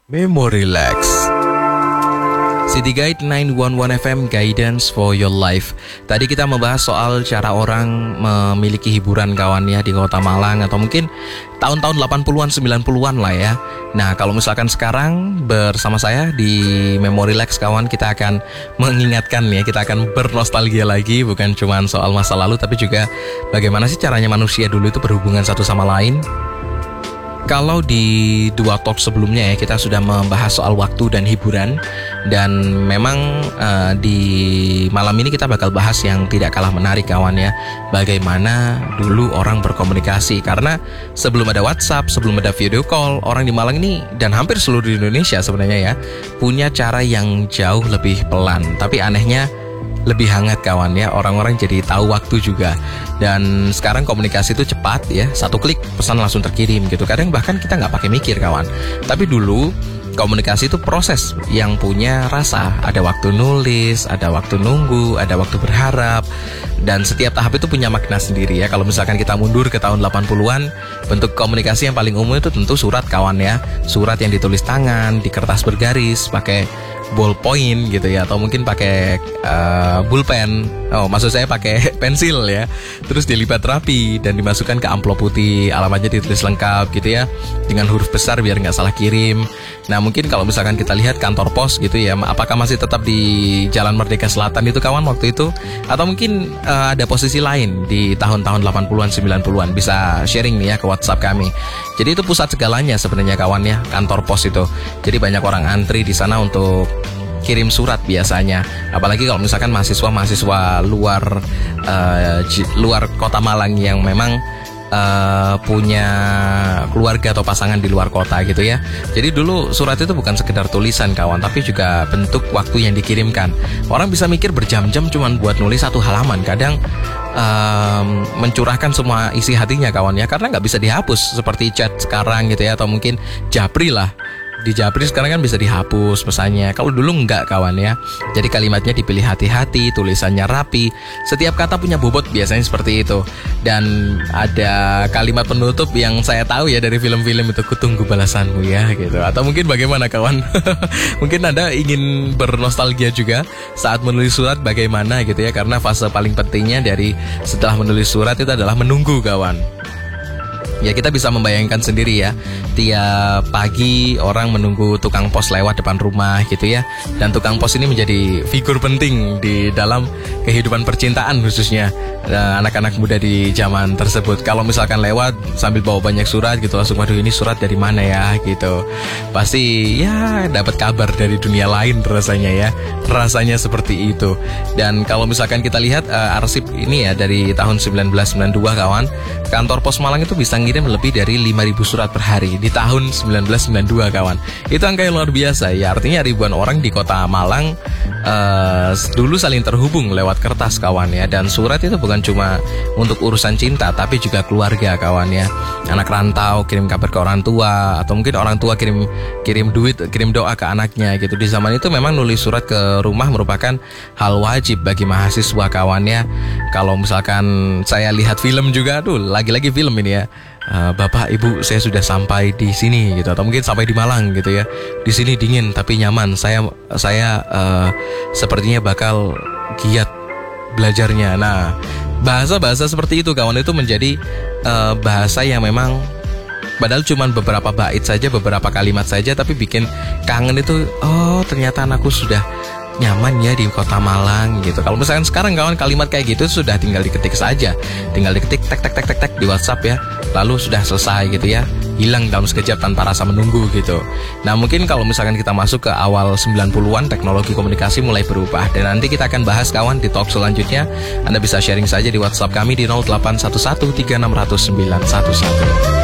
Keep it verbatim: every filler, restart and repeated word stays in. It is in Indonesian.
Memory Relax City Guide sembilan satu satu F M, Guidance for your life. Tadi kita membahas soal cara orang memiliki hiburan kawan ya di kota Malang, atau mungkin tahun-tahun delapan puluhan sembilan puluhan lah ya. Nah kalau misalkan sekarang bersama saya di Memory Relax kawan, kita akan mengingatkan ya, kita akan bernostalgia lagi. Bukan cuma soal masa lalu, tapi juga bagaimana sih caranya manusia dulu itu berhubungan satu sama lain. Kalau di dua talk sebelumnya ya, kita sudah membahas soal waktu dan hiburan. Dan memang uh, di malam ini kita bakal bahas yang tidak kalah menarik kawan ya, bagaimana dulu orang berkomunikasi. Karena sebelum ada WhatsApp, sebelum ada video call, orang di Malang ini dan hampir seluruh di Indonesia sebenarnya ya, punya cara yang jauh lebih pelan. Tapi anehnya lebih hangat kawan ya, orang-orang jadi tahu waktu juga. Dan sekarang komunikasi itu cepat ya, satu klik pesan langsung terkirim gitu. Kadang bahkan kita nggak pakai mikir kawan. Tapi dulu komunikasi itu proses yang punya rasa. Ada waktu nulis, ada waktu nunggu, ada waktu berharap. Dan setiap tahap itu punya makna sendiri ya. Kalau misalkan kita mundur ke tahun delapan puluhan, bentuk komunikasi yang paling umum itu tentu surat kawan ya. Surat yang ditulis tangan, di kertas bergaris, pakai ballpoint gitu ya, atau mungkin pakai uh, bullpen. Oh, maksud saya pakai pensil ya. Terus dilipat rapi dan dimasukkan ke amplop putih, alamatnya ditulis lengkap gitu ya, dengan huruf besar biar nggak salah kirim. Nah mungkin kalau misalkan kita lihat kantor pos gitu ya, apakah masih tetap di Jalan Merdeka Selatan itu kawan waktu itu, atau mungkin uh, ada posisi lain di tahun-tahun delapan puluhan sembilan puluhan? Bisa sharing nih ya ke WhatsApp kami. Jadi itu pusat segalanya sebenarnya kawan ya, kantor pos itu. Jadi banyak orang antri di sana untuk kirim surat biasanya. Apalagi kalau misalkan mahasiswa-mahasiswa luar uh, j- luar kota Malang yang memang uh, punya keluarga atau pasangan di luar kota gitu ya. Jadi dulu surat itu bukan sekedar tulisan kawan, tapi juga bentuk waktu yang dikirimkan. Orang bisa mikir berjam-jam cuman buat nulis satu halaman. Kadang um, mencurahkan semua isi hatinya kawan ya, karena nggak bisa dihapus seperti chat sekarang gitu ya, atau mungkin japri lah. Di Japri sekarang kan bisa dihapus pesannya. Kalau dulu enggak kawan ya. Jadi kalimatnya dipilih hati-hati, tulisannya rapi. Setiap kata punya bobot biasanya seperti itu. Dan ada kalimat penutup yang saya tahu ya dari film-film itu, kutunggu balasanmu ya gitu. Atau mungkin bagaimana kawan? Mungkin Anda ingin bernostalgia juga saat menulis surat bagaimana gitu ya. Karena fase paling pentingnya dari setelah menulis surat itu adalah menunggu kawan. Ya kita bisa membayangkan sendiri ya, tiap pagi orang menunggu tukang pos lewat depan rumah gitu ya. Dan tukang pos ini menjadi figur penting di dalam kehidupan percintaan khususnya uh, anak-anak muda di zaman tersebut. Kalau misalkan lewat sambil bawa banyak surat gitu, langsung waduh ini surat dari mana ya gitu. Pasti ya dapat kabar dari dunia lain rasanya ya. Rasanya seperti itu. Dan kalau misalkan kita lihat uh, arsip ini ya dari tahun sembilan belas sembilan puluh dua kawan, kantor pos Malang itu bisa ngirim lebih dari lima ribu surat per hari di tahun sembilan belas sembilan puluh dua kawan. Itu angka yang luar biasa ya. Artinya ribuan orang di kota Malang uh, dulu saling terhubung lewat kertas kawan ya. Dan surat itu bukan cuma untuk urusan cinta, tapi juga keluarga kawan ya. Anak rantau kirim kabar ke orang tua, atau mungkin orang tua kirim kirim duit, kirim doa ke anaknya gitu. Di zaman itu memang nulis surat ke rumah merupakan hal wajib bagi mahasiswa kawan ya. Kalau misalkan saya lihat film juga, aduh lagi-lagi film ini ya. Uh, Bapak, Ibu, saya sudah sampai di sini gitu, atau mungkin sampai di Malang gitu ya. Di sini dingin tapi nyaman. Saya saya uh, sepertinya bakal giat belajarnya. Nah, bahasa-bahasa seperti itu kawan itu menjadi uh, bahasa yang memang padahal cuma beberapa bait saja, beberapa kalimat saja, tapi bikin kangen itu. Oh, ternyata anakku sudah nyaman ya di kota Malang gitu. Kalau misalkan sekarang kawan, kalimat kayak gitu sudah tinggal diketik saja, tinggal diketik tek tek tek tek tek di WhatsApp ya, lalu sudah selesai gitu ya, hilang dalam sekejap tanpa rasa menunggu gitu. Nah mungkin kalau misalkan kita masuk ke awal sembilan puluhan, teknologi komunikasi mulai berubah, dan nanti kita akan bahas kawan di talk selanjutnya. Anda bisa sharing saja di WhatsApp kami di nol delapan satu satu tiga enam nol nol sembilan satu satu.